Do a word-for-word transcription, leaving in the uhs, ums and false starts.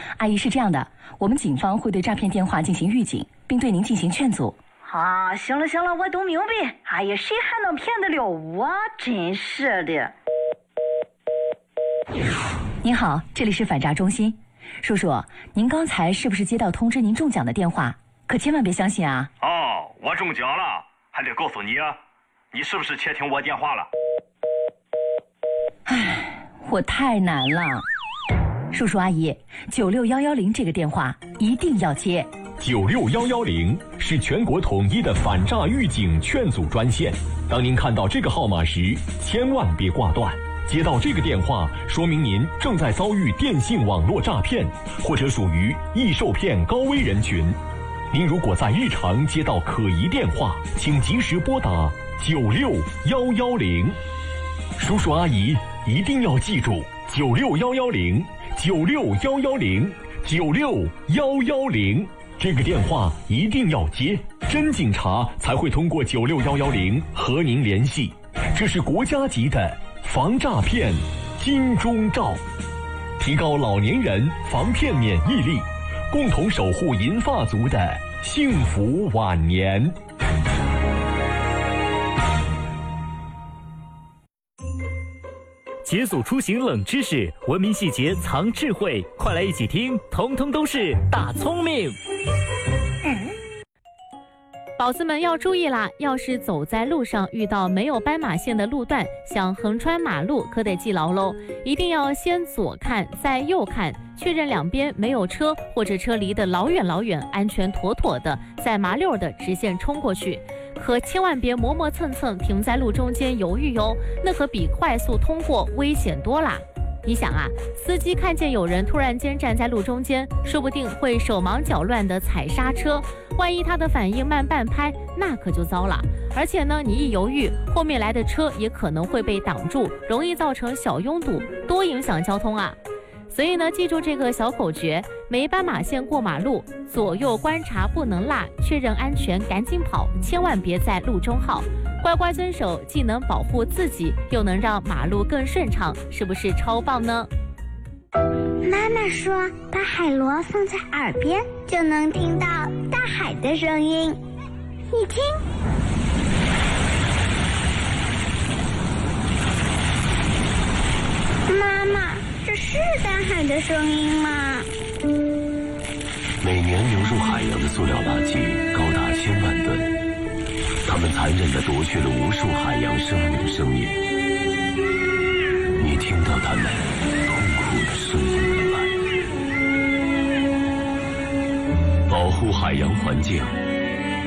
阿姨是这样的，我们警方会对诈骗电话进行预警，并对您进行劝阻。 啊，行了行了，我都明白。哎呀，谁还能骗得了我？真是的。 您好，这里是反诈中心。叔叔，您刚才是不是接到通知您中奖的电话？可千万别相信啊！ 哦，我中奖了，还得告诉你啊，你是不是窃听我电话了？ 唉，我太难了。叔叔阿姨，九六幺幺零这个电话一定要接。 九六幺幺零是全国统一的反诈预警劝阻专线。当您看到这个号码时，千万别挂断。接到这个电话，说明您正在遭遇电信网络诈骗，或者属于易受骗高危人群。您如果在日常接到可疑电话，请及时拨打九六幺幺零。叔叔阿姨一定要记住九六幺幺零，九六幺幺零，九六幺幺零，这个电话一定要接，真警察才会通过九六幺幺零和您联系。这是国家级的防诈骗金钟罩，提高老年人防骗免疫力，共同守护银发族的幸福晚年。 解锁出行冷知识，文明细节藏智慧，快来一起听，通通都是大聪明。 宝子们要注意啦！要是走在路上遇到没有斑马线的路段，想横穿马路，可得记牢喽！一定要先左看，再右看，确认两边没有车，或者车离得老远老远，安全妥妥的，再麻溜的直线冲过去。可千万别磨磨蹭蹭停在路中间犹豫哟，那可比快速通过危险多啦！你想啊，司机看见有人突然间站在路中间，说不定会手忙脚乱地踩刹车，万一他的反应慢半拍，那可就糟了。而且呢，你一犹豫，后面来的车也可能会被挡住，容易造成小拥堵，多影响交通啊！所以呢，记住这个小口诀：没斑马线过马路，左右观察不能落，确认安全赶紧跑，千万别在路中耗。乖乖遵守，既能保护自己，又能让马路更顺畅，是不是超棒呢？ 妈妈说，把海螺放在耳边，就能听到大海的声音。你听，妈妈，这是大海的声音吗？ 每年流入海洋的塑料垃圾高达千万吨。他们残忍地夺去了无数海洋生物的生命，你听到他们痛苦的声音了吗？保护海洋环境，